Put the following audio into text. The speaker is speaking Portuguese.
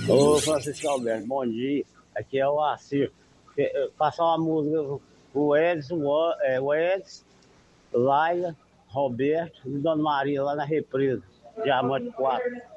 Ô, Francisco Alberto, bom dia. Aqui é o Assir. Passar uma música o Edson, o Edson, Laila, Roberto e Dona Maria lá na represa. Diamante 4.